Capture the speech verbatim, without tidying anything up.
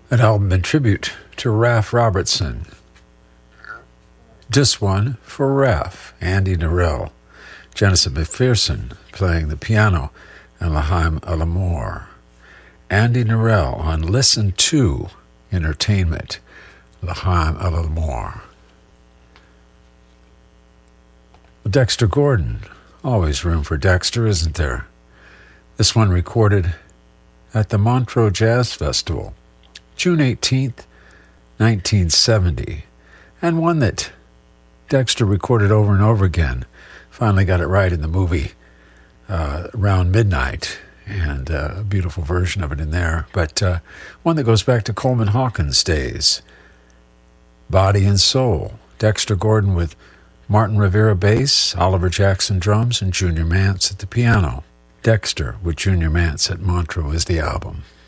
An album in tribute to Ralph Robertson. This one for Ralph, Andy Narell, Genesis McPherson playing the piano, and L'Chaim Alamore. Andy Narell on Listen to Entertainment, L'Chaim Alamore. Dexter Gordon, always room for Dexter, isn't there? This one recorded at the Montreux Jazz Festival, June eighteenth, nineteen seventy, and one that Dexter recorded over and over again. Finally got it right in the movie uh, around midnight, and uh, a beautiful version of it in there. But uh, one that goes back to Coleman Hawkins' days. Body and Soul. Dexter Gordon with Martin Rivera bass, Oliver Jackson drums, and Junior Mance at the piano. Dexter with Junior Mance at Montreux is the album.